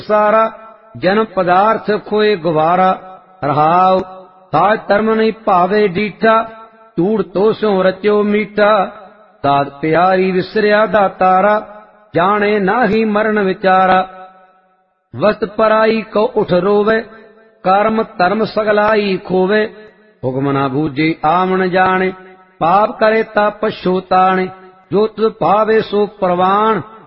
ਸਾਰਾ ਜਨਮ ਪਦਾਰਥ ਖੋਏ ਗਵਾਰਾ। ਰਹਾਉ ਸਾਜ ਧਰਮ ਨਹੀਂ ਭਾਵੇ ਡੀਠਾ, ਧੂੜ ਤੋ ਸਿਉ ਰਚਿਓ ਮੀਠਾ। ਦਾਤ ਪਿਆਰੀ ਵਿਸਰਿਆ ਦਾਤਾਰਾ, ਜਾਣੇ ਨਾਹੀ ਮਰਨ ਵਿਚਾਰਾ। ਵਸਤ ਪਰਾਈ ਕੋ ਉਠ ਰੋਵੇ, ਕਰਮ ਧਰਮ ਸਗਲਾਈ ਖੋਵੇ। ਹੁਕਮ ਨਾ ਬੂਝੇ ਆਵਣ ਜਾਣੇ, ਪਾਪ ਕਰੇ ਤਾ ਪਛੋਤਾਣੇ। ਜੋ ਤੁਧ ਭਾਵੇ ਸੋ ਪ੍ਰਵਾਨ,